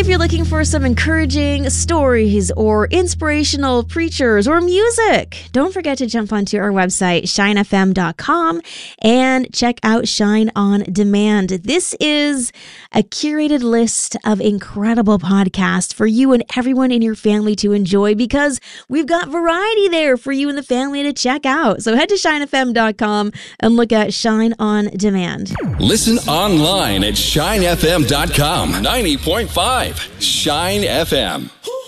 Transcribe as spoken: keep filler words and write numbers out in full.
If you're looking for some encouraging stories or inspirational preachers or music, don't forget to jump onto our website, shine f m dot com, and check out Shine on Demand. This is a curated list of incredible podcasts for you and everyone in your family to enjoy, because we've got variety there for you and the family to check out. So head to shine f m dot com and look at Shine on Demand. Listen online at shine f m dot com. ninety point five Shine F M.